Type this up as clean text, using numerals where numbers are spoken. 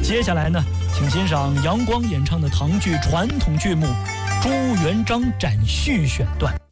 接下来呢，请欣赏杨光演唱的唐剧传统剧目《朱元璋斩婿》选段。